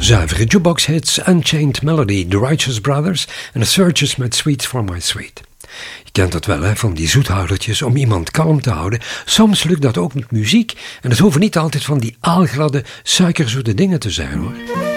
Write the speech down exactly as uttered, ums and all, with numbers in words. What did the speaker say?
Zuivere jukebox hits, Unchained Melody, The Righteous Brothers en The Searchers met Sweet for My Sweet. Je kent dat wel, hè, van die zoethoudertjes om iemand kalm te houden. Soms lukt dat ook met muziek en het hoeven niet altijd van die aalgladde, suikerzoete dingen te zijn, hoor.